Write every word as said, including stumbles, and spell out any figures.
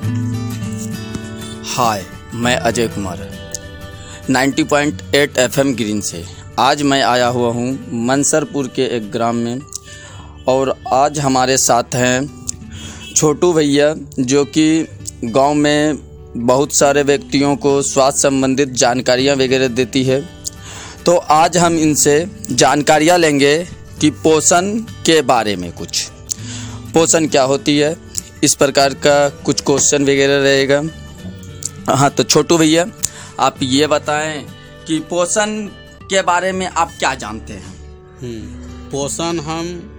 हाय, मैं अजय कुमार नब्बे पॉइंट आठ एफएम ग्रीन से। आज मैं आया हुआ हूँ मनसरपुर के एक ग्राम में, और आज हमारे साथ हैं छोटू भैया, जो कि गांव में बहुत सारे व्यक्तियों को स्वास्थ्य संबंधित जानकारियाँ वगैरह देती है। तो आज हम इनसे जानकारियाँ लेंगे कि पोषण के बारे में, कुछ पोषण क्या होती है, इस प्रकार का कुछ क्वेश्चन वगैरह रहेगा। हाँ, तो छोटू भैया आप ये बताएं कि पोषण के बारे में आप क्या जानते हैं? पोषण हम